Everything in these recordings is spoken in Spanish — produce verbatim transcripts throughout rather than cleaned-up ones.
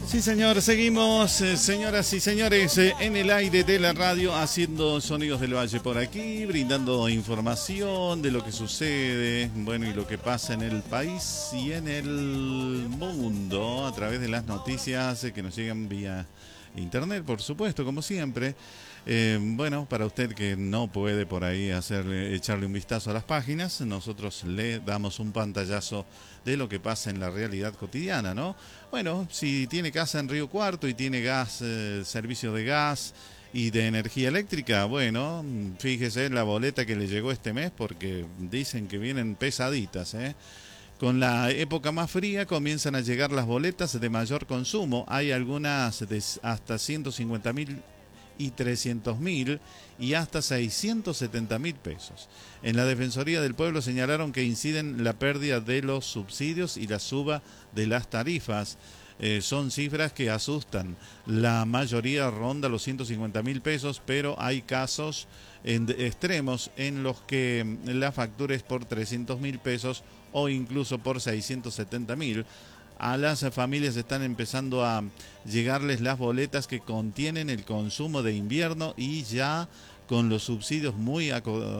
Sí, señor, seguimos, eh, señoras y señores, eh, en el aire de la radio, haciendo Sonidos del Valle por aquí, brindando información de lo que sucede, bueno, y lo que pasa en el país y en el mundo, a través de las noticias eh, que nos llegan vía internet, por supuesto, como siempre. Eh, bueno, para usted que no puede por ahí hacerle, echarle un vistazo a las páginas, nosotros le damos un pantallazo de lo que pasa en la realidad cotidiana, ¿no? Bueno, si tiene casa en Río Cuarto y tiene gas, eh, servicio de gas y de energía eléctrica, bueno, fíjese en la boleta que le llegó este mes porque dicen que vienen pesaditas, ¿eh? Con la época más fría comienzan a llegar las boletas de mayor consumo. Hay algunas de hasta ciento cincuenta mil y trescientos mil y hasta seiscientos setenta mil pesos. En la Defensoría del Pueblo señalaron que inciden la pérdida de los subsidios y la suba de las tarifas. Eh, son cifras que asustan. La mayoría ronda los ciento cincuenta mil pesos, pero hay casos en extremos en los que la factura es por trescientos mil pesos o incluso por seiscientos setenta mil. A las familias están empezando a llegarles las boletas que contienen el consumo de invierno y ya con los subsidios muy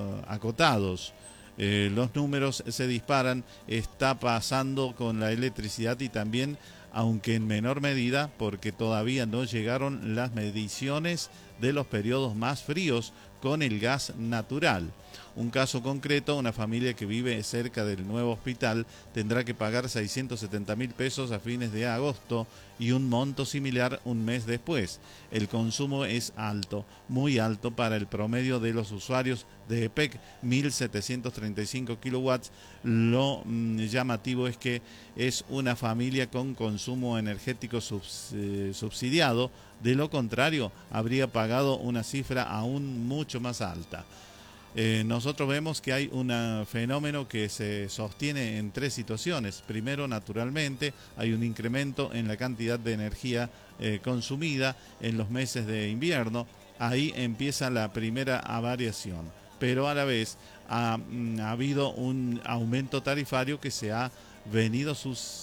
acotados. Eh, los números se disparan, está pasando con la electricidad y también, aunque en menor medida, porque todavía no llegaron las mediciones de los periodos más fríos con el gas natural. Un caso concreto, una familia que vive cerca del nuevo hospital tendrá que pagar seiscientos setenta mil pesos a fines de agosto y un monto similar un mes después. El consumo es alto, muy alto para el promedio de los usuarios de E P E C, mil setecientos treinta y cinco kilowatts. Lo mmm, llamativo es que es una familia con consumo energético subs, eh, subsidiado. De lo contrario, habría pagado una cifra aún mucho más alta. Eh, nosotros vemos que hay un fenómeno que se sostiene en tres situaciones. Primero, naturalmente, hay un incremento en la cantidad de energía eh, consumida en los meses de invierno. Ahí empieza la primera variación. Pero a la vez ha, ha habido un aumento tarifario que se ha venido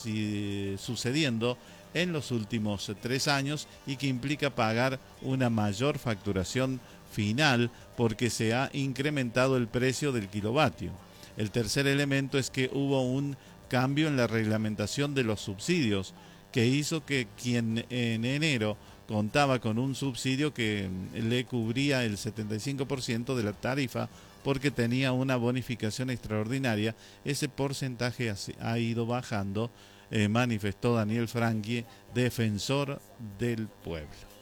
sucediendo en los últimos tres años y que implica pagar una mayor facturación final porque se ha incrementado el precio del kilovatio. El tercer elemento es que hubo un cambio en la reglamentación de los subsidios que hizo que quien en enero contaba con un subsidio que le cubría el setenta y cinco por ciento de la tarifa porque tenía una bonificación extraordinaria, ese porcentaje ha ido bajando, eh, manifestó Daniel Franqui, defensor del pueblo.